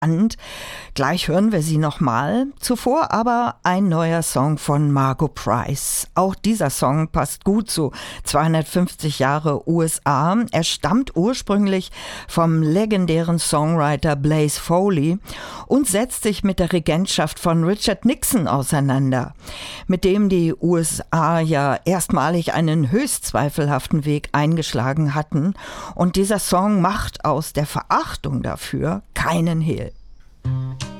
Und gleich hören wir sie nochmal. Zuvor aber ein neuer Song von Margo Price. Auch dieser Song passt gut zu 250 Jahre USA. Er stammt ursprünglich vom legendären Songwriter Blaze Foley und setzt sich mit der Regentschaft von Richard Nixon auseinander, mit dem die USA ja erstmalig einen höchst zweifelhaften Weg eingeschlagen hatten. Und dieser Song macht aus der Verachtung dafür keinen Hehl.